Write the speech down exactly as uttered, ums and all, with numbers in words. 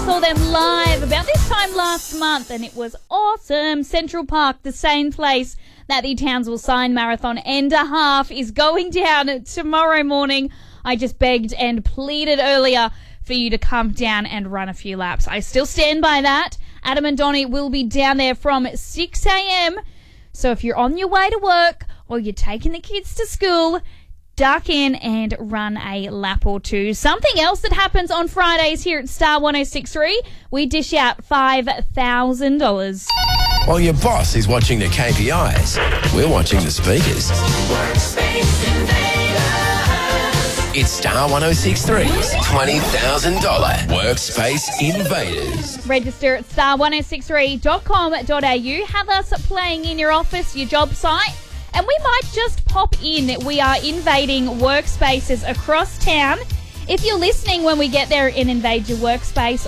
saw them live about this time last month, and it was awesome. Central Park, the same place that the Townsville Sign Marathon and a half is going down tomorrow morning. I just begged and pleaded earlier for you to come down and run a few laps. I still stand by that. Adam and Donnie will be down there from six a.m. So if you're on your way to work or you're taking the kids to school, duck in and run a lap or two. Something else that happens on Fridays here at Star one oh six point three, we dish out five thousand dollars. While your boss is watching the K P Is, we're watching the speakers. It's Star one oh six point three's twenty thousand dollars Workspace Invaders. Register at star one oh six three dot com dot a u. Have us playing in your office, your job site, and we might just pop in. We are invading workspaces across town. If you're listening when we get there and invade your workspace,